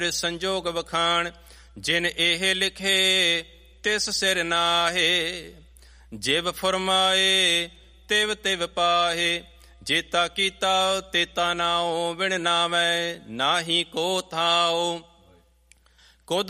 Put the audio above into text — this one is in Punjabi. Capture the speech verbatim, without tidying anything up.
ਸੰਜੋਗ ਵਖਾਣ, ਜਿਨ ਇਹ ਲਿਖੇ ਤਿਸ ਸਿਰ ਨਾਹੇ। ਜਿਵ ਫੁਰਮਾਏ ਤਿਵ ਤਿਵ ਪਾਹੇ, ਜੇਤਾ ਕੀਤਾ ਤੇਤਾ ਨਾਉ। ਵਿਣ ਨਾਵੈ ਨਾਹੀ ਕੋ ਥਾਉ,